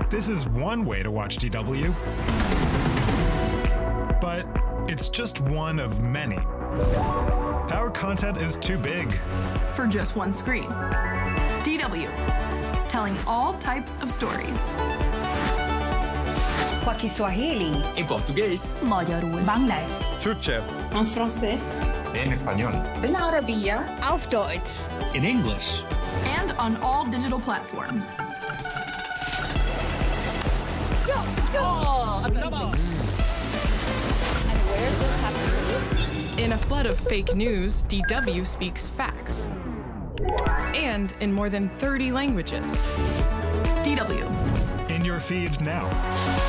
This is one way to watch DW, but it's just one of many. Our content is too big for just one screen. DW, telling all types of stories. Kwa Kiswahili. En português. magyarul. Bangla. Türkçe. En français. En español. بالعربية. Auf Deutsch. In English. And on all digital platforms. And where's this happening? In a flood of fake news, DW speaks facts. And in more than 30 languages. DW. In your feed now.